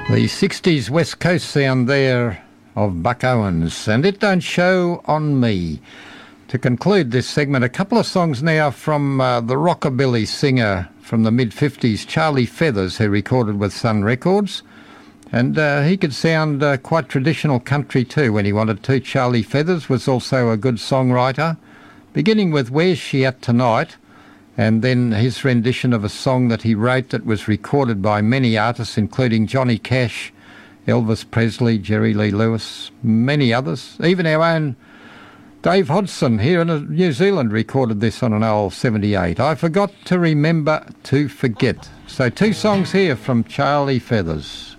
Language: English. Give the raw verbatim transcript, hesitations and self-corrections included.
The sixties West Coast sound there of Buck Owens, and It Don't Show on Me. To conclude this segment, a couple of songs now from uh, the rockabilly singer from the mid-fifties, Charlie Feathers, who recorded with Sun Records. And uh, he could sound uh, quite traditional country too when he wanted to. Charlie Feathers was also a good songwriter, beginning with Where's She At Tonight, and then his rendition of a song that he wrote that was recorded by many artists, including Johnny Cash, Elvis Presley, Jerry Lee Lewis, many others. Even our own Dave Hodgson here in New Zealand recorded this on an old seventy-eight. I Forgot to Remember to Forget. So two songs here from Charlie Feathers.